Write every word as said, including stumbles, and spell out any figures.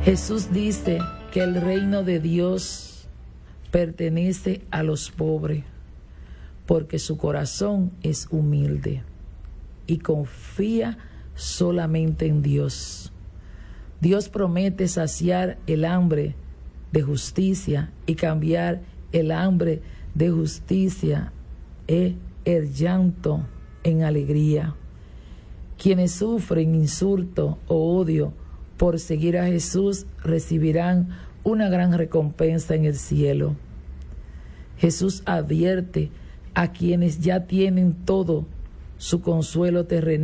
Jesús dice que el reino de Dios pertenece a los pobres, porque su corazón es humilde y confía solamente en Dios. Dios promete saciar el hambre de justicia y cambiar el hambre de justicia y el llanto en alegría. Quienes sufren insulto o odio por seguir a Jesús recibirán una gran recompensa en el cielo. Jesús advierte a quienes ya tienen todo su consuelo terrenal